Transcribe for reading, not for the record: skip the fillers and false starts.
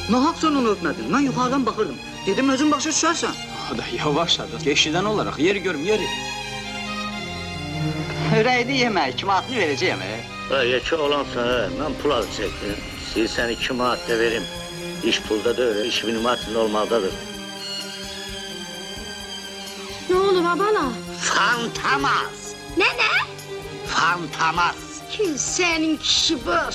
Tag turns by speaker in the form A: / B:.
A: Nahaq sonra onu öpmədin. Mən yuxarıdan baxırdım. Dedim, özün başa düşərsən.
B: Hadi yavaş hadi. Eşidən olaraq yeri görüm yeri.
A: Ürəkli yemək, kimi atını verəcəyəm.
C: Yekə olansa, mən pul az çəkdim. Silsən 2 manat da verim. İş pulda da öyle, iş minimatında olmalıdadır.
D: Ne olur abala?
C: Fantamas!
D: Ne?
C: Fantamas!
D: Kim senin kişi bu?